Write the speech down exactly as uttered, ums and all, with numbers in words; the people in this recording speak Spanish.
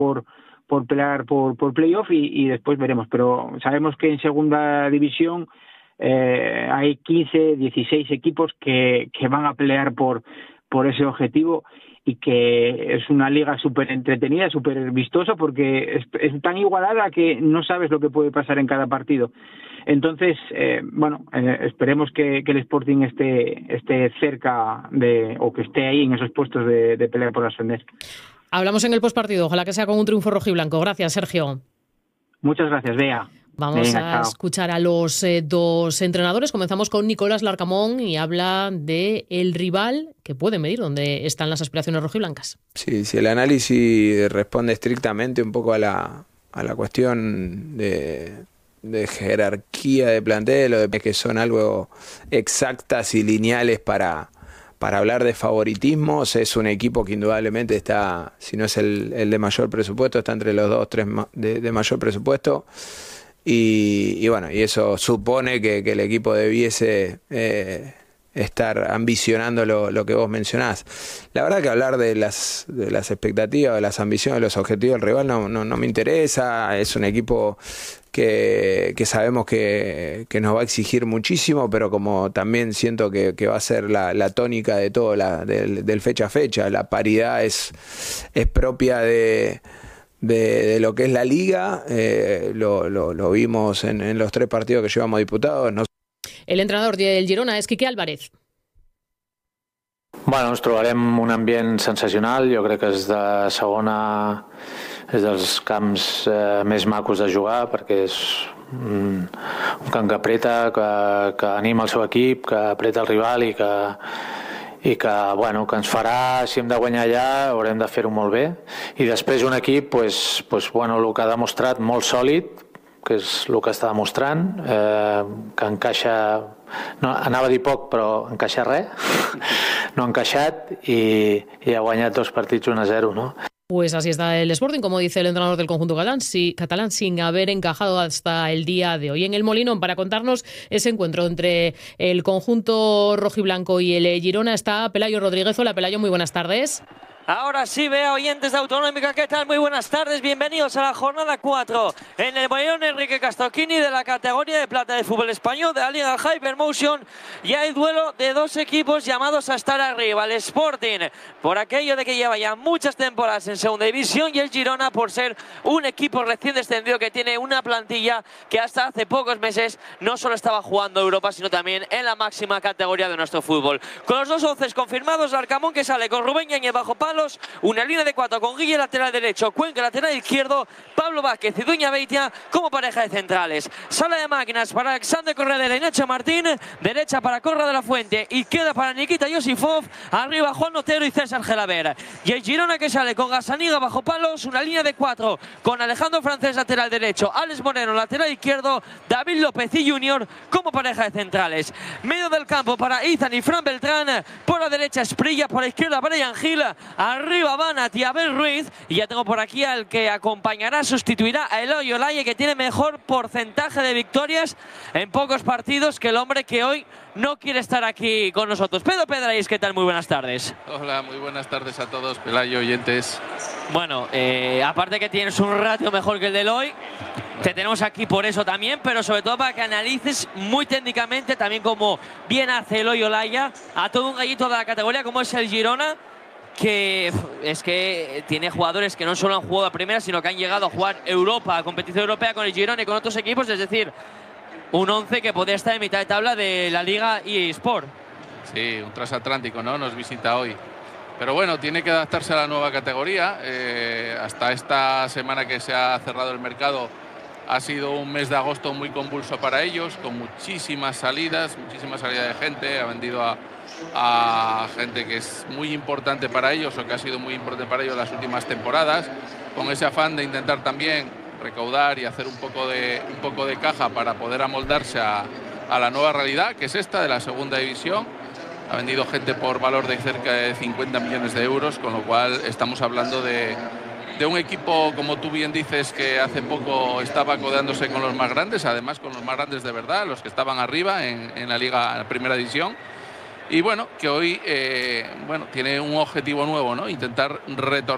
por, por pelear por, por playoff y, y después veremos. Pero sabemos que en segunda división eh, hay quince, dieciséis equipos que, que van a pelear por, por ese objetivo, y que es una liga súper entretenida, súper vistosa, porque es, es tan igualada que no sabes lo que puede pasar en cada partido. Entonces, eh, bueno, eh, esperemos que, que el Sporting esté, esté cerca de, o que esté ahí en esos puestos de, de pelea por ascender. Hablamos en el postpartido, ojalá que sea con un triunfo rojiblanco. Gracias, Sergio. Muchas gracias, Bea. Vamos Venga, a chao. escuchar a los eh, dos entrenadores. Comenzamos con Nicolás Larcamón y habla de el rival que puede medir dónde están las aspiraciones rojiblancas. Sí, si el análisis responde estrictamente un poco a la, a la cuestión de, de jerarquía de plantel, o de que son algo exactas y lineales para, para hablar de favoritismos, es un equipo que indudablemente está, si no es el, el de mayor presupuesto, está entre los dos, tres de, de mayor presupuesto. Y, y bueno, y eso supone que, que el equipo debiese eh, estar ambicionando lo, lo que vos mencionás. La verdad que hablar de las, de las expectativas, de las ambiciones, de los objetivos del rival no, no, no me interesa. Es un equipo que, que sabemos que, que nos va a exigir muchísimo, pero como también siento que, que va a ser la, la tónica de todo, la, del, del fecha a fecha. La paridad es, es propia de... De, de lo que es la liga, eh, lo, lo, lo vimos en, en los tres partidos que llevamos disputados. No... El entrenador del Girona és Quique Álvarez. Bueno, ens trobarem un ambient sensacional, jo crec que és de segona, és dels camps eh, més macos de jugar, perquè és un, un camp que apreta, que, que anima el seu equip, que apreta el rival i que i que, bueno, que ens farà, si hem de guanyar allà, haurem de fer-ho molt bé. I després un equip pues, pues, bueno, el que ha demostrat molt sòlid, que és el que està demostrant, eh, que encaixa, no, anava a dir poc, però encaixa res, no ha encaixat i, i ha guanyat dos partits un a zero, no? Pues así está el Sporting, como dice el entrenador del conjunto catalán, sí, catalán, sin haber encajado hasta el día de hoy. En el Molinón, para contarnos ese encuentro entre el conjunto rojiblanco y el Girona, está Pelayo Rodríguez. Hola, Pelayo, muy buenas tardes. Ahora sí, vea, oyentes de Autonómica, ¿qué tal? Muy buenas tardes, bienvenidos a la jornada cuatro en el Molinón Enrique Castroquini de la categoría de plata de fútbol español de la Liga Hypermotion. Y hay duelo de dos equipos llamados a estar arriba, el Sporting por aquello de que lleva ya muchas temporadas en segunda división, y el Girona por ser un equipo recién descendido que tiene una plantilla que hasta hace pocos meses no solo estaba jugando Europa, sino también en la máxima categoría de nuestro fútbol. Con los dos once confirmados, Larcamón que sale con Rubén Yañez bajo palos, una línea de cuatro con Guille lateral derecho, Cuenca lateral izquierdo, Pablo Vázquez y Duña Beitia como pareja de centrales. Sala de máquinas para Alexander Corredera y Nacho Martín, derecha para Corra de la Fuente, izquierda para Nikita Yosifov, arriba Juan Otero y César Gelaber. Y el Girona que sale con Gasaniga bajo palos, una línea de cuatro con Alejandro Francés lateral derecho, Alex Moreno lateral izquierdo, David López y Junior como pareja de centrales. Medio del campo para Ethan y Fran Beltrán, por la derecha Esprilla, por la izquierda Brian Gil, arriba Banat y Abel Ruiz, y ya tengo por aquí al que acompañará, sustituirá a Eloy Olaye, que tiene mejor porcentaje de victorias en pocos partidos que el hombre que hoy no quiere estar aquí con nosotros. Pedro Pedraís, ¿qué tal? Muy buenas tardes. Hola, muy buenas tardes a todos, Pelayo, oyentes. Bueno, eh, aparte que tienes un ratio mejor que el de Eloy, te tenemos aquí por eso también, pero sobre todo para que analices muy técnicamente, también como bien hace Eloy Olaya, a todo un gallito de la categoría como es el Girona, que es que tiene jugadores que no solo han jugado a primera, sino que han llegado a jugar Europa, a competición europea con el Girona y con otros equipos, es decir, un once que podría estar en mitad de tabla de la Liga E A Sport. Sí, un transatlántico, ¿no? Nos visita hoy. Pero bueno, tiene que adaptarse a la nueva categoría. Eh, hasta esta semana que se ha cerrado el mercado ha sido un mes de agosto muy convulso para ellos, con muchísimas salidas, muchísimas salidas de gente. Ha vendido a, a gente que es muy importante para ellos o que ha sido muy importante para ellos las últimas temporadas, con ese afán de intentar también recaudar y hacer un poco de, un poco de caja para poder amoldarse a, a la nueva realidad, que es esta de la segunda división. Ha vendido gente por valor de cerca de cincuenta millones de euros, con lo cual estamos hablando de, de un equipo, como tú bien dices, que hace poco estaba codeándose con los más grandes, además con los más grandes de verdad, los que estaban arriba en, en la Liga, en la Primera División. Y bueno, que hoy eh, bueno, tiene un objetivo nuevo, ¿no? Intentar retornar